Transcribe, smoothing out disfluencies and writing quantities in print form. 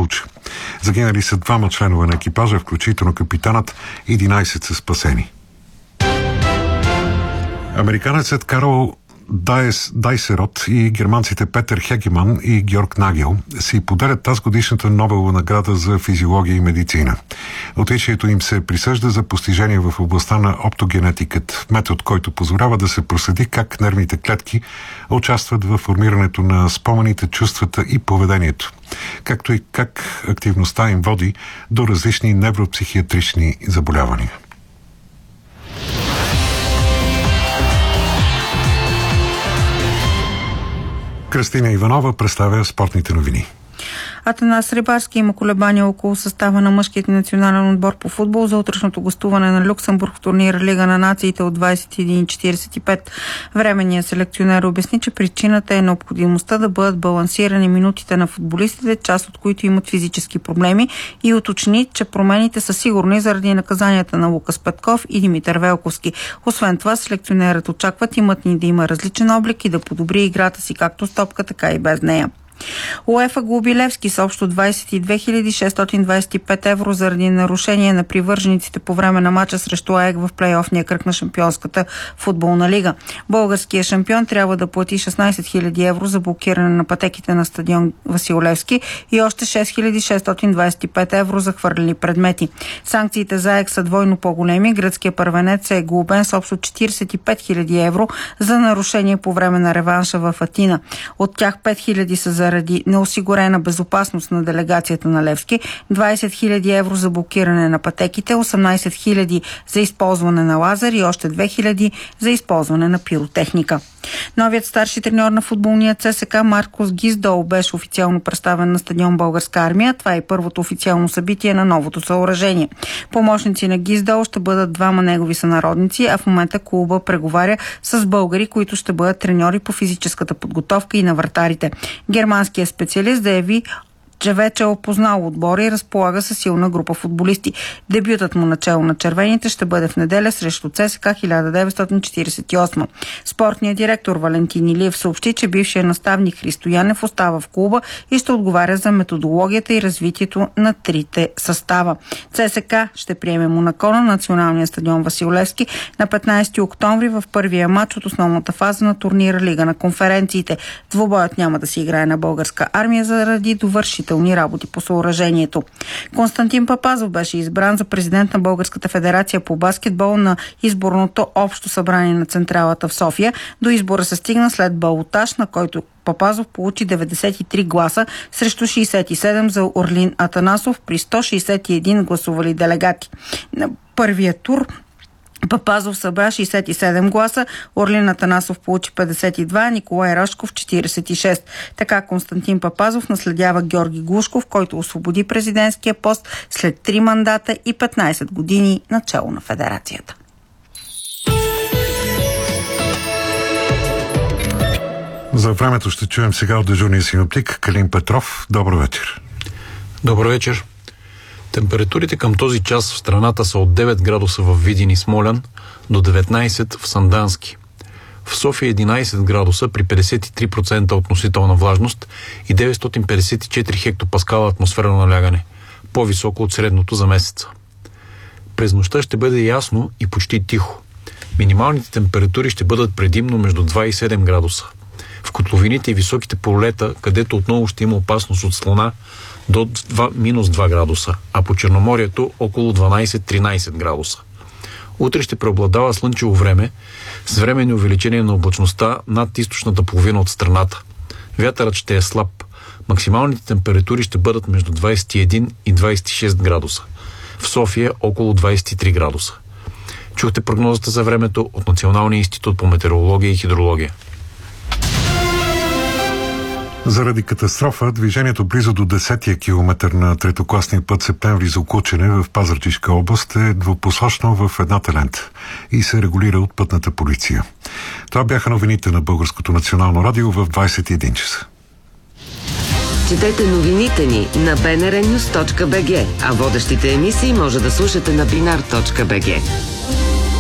Булча. Загинали са 2 членове на екипажа, включително капитанът, 11 са спасени. Американецът Карл Дайсерот и германците Петър Хегеман и Георг Нагел си поделят тази годишната Нобелова награда за физиология и медицина. Отличието им се присъжда за постижение в областта на оптогенетикът, метод, който позволява да се проследи как нервните клетки участват в формирането на спомените, чувствата и поведението, както и как активността им води до различни невропсихиатрични заболявания. Кръстина Иванова представя спортните новини. Атанас Рибарски има колебания около състава на мъжкият национален отбор по футбол за утрешното гостуване на Люксембург в турнира Лига на нациите от 21:45. Временният селекционер обясни, че причината е необходимостта да бъдат балансирани минутите на футболистите, част от които имат физически проблеми, и уточни, че промените са сигурни заради наказанията на Лукас Петков и Димитър Велковски. Освен това, селекционерът очаква тимът ни да има различен облик и да подобри играта си както с топка, така и без нея. УЕФА глоби Левски с общо 22 625 евро заради нарушение на привържениците по време на мача срещу АЕК в плейофния кръг на Шампионската футболна лига. Българският шампион трябва да плати 16 000 евро за блокиране на пътеките на стадион Васил Левски и още 6625 евро за хвърлени предмети. Санкциите за АЕК са двойно по-големи. Гръцкият първенец е глобен с общо 45 000 евро за нарушение по време на реванша в Атина. От тях 5 000 са заради неосигурена безопасност на делегацията на Левски, 20 000 евро за блокиране на пътеките, 18 000 за използване на лазер и още 2 000 за използване на пиротехника. Новият старши треньор на футболния ЦСКА Маркос Гиздол беше официално представен на стадион Българска армия. Това е първото официално събитие на новото съоръжение. Помощници на Гиздол ще бъдат двама негови сънародници, а в момента клуба преговаря с българи, които ще бъдат треньори по физическата подготовка и на вратарите. Германският специалист заяви, че вече е опознал отбора и разполага със силна група футболисти. Дебютът му начело на червените ще бъде в неделя срещу ЦСКА 1948. Спортният директор Валентин Илиев съобщи, че бившият наставник Христо Янев остава в клуба и ще отговаря за методологията и развитието на трите състава. ЦСКА ще приеме Монако на националния стадион Васил Левски на 15 октомври в първия матч от основната фаза на турнира Лига на конференциите. Двубоят няма да се играе на Българска армия заради довършителни работи по съоръжението. Константин Папазов беше избран за президент на Българската федерация по баскетбол на изборното общо събрание на централата в София. До избора се стигна след балотаж, на който Папазов получи 93 гласа срещу 67 за Орлин Атанасов при 161 гласували делегати. На първия тур Папазов събра 67 гласа, Орлин Атанасов получи 52, Николай Рашков 46. Така Константин Папазов наследява Георги Глушков, който освободи президентския пост след 3 мандата и 15 години начало на федерацията. За времето ще чуем сега от дежурния синоптик Калин Петров. Добър вечер. Добър вечер. Температурите към този час в страната са от 9 градуса в Видин и Смолян до 19 в Сандански. В София 11 градуса при 53% относителна влажност и 954 хектопаскала атмосферно налягане, по-високо от средното за месеца. През нощта ще бъде ясно и почти тихо. Минималните температури ще бъдат предимно между 2 и 7 градуса. В котловините и високите полета, където отново ще има опасност от слона, до минус 2 градуса, а по Черноморието около 12-13 градуса. Утре ще преобладава слънчево време с временни увеличение на облачността над източната половина от страната. Вятърът ще е слаб. Максималните температури ще бъдат между 21 и 26 градуса. В София около 23 градуса. Чухте прогнозата за времето от Националния институт по метеорология и хидрология. Заради катастрофа, движението близо до 10-я километър на третокласния път Септември за Окучене в Пазарджишка област е двупосочно в едната лента и се регулира от пътната полиция. Това бяха новините на Българското национално радио в 21 часа. Четете новините ни на bnrnews.bg, а водещите емисии може да слушате на binar.bg.